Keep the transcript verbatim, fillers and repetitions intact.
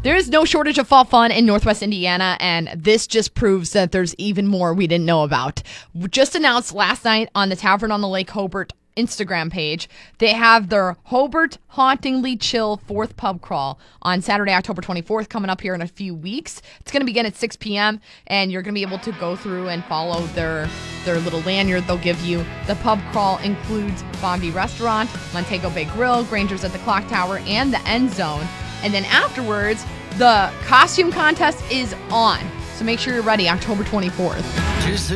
There is no shortage of fall fun in Northwest Indiana, and this just proves that there's even more we didn't know about. Just announced last night on the Tavern on the Lake Hobart Instagram page, they have their Hobart Hauntingly Chill fourth pub crawl on Saturday, October twenty-fourth, coming up here in a few weeks. It's going to begin at six p.m., and you're going to be able to go through and follow their their little lanyard they'll give you. The pub crawl includes Bombay Restaurant, Montego Bay Grill, Granger's at the Clock Tower, and the End Zone. And then afterwards, the costume contest is on. So make sure you're ready October twenty-fourth.